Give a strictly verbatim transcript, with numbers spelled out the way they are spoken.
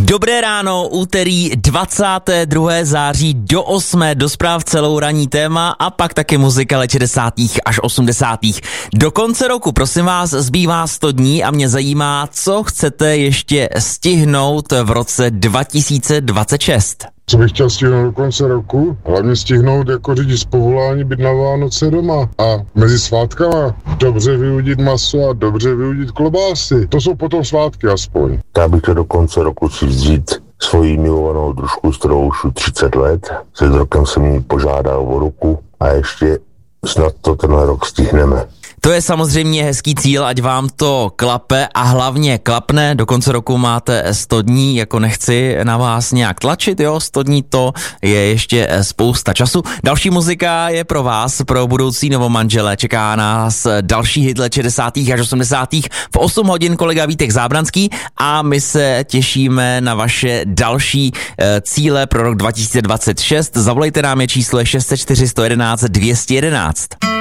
Dobré ráno, úterý dvacátého druhého září do osmé do zpráv celou ranní téma a pak taky muzika let šedesátých až osmdesátých. Do konce roku, prosím vás, zbývá sto dní a mě zajímá, co chcete ještě stihnout v roce dva tisíce dvacet šest. Co bych chtěl stihnout do konce roku? Hlavně stihnout jako řidič z povolání, být na Vánoce doma a mezi svátkama dobře vyudit maso a dobře vyudit klobásy. To jsou potom svátky aspoň. Já bych to do konce roku si vzít svoji milovanou družku, s kterou už třicet let. Před rokem jsem jí požádal o ruku a ještě snad to tenhle rok stihneme. To je samozřejmě hezký cíl, ať vám to klape a hlavně klapne. Do konce roku máte sto dní, jako nechci na vás nějak tlačit, jo, sto dní to je ještě spousta času. Další muzika je pro vás, pro budoucí novomanžele. Čeká nás další hit let šedesátých až osmdesátých v osm hodin kolega Vítek Zábranský a my se těšíme na vaše další e, cíle pro rok dva tisíce dvacet šest. Zavolejte nám, je číslo šest set čtyři sto jedenáct dvě stě jedenáct.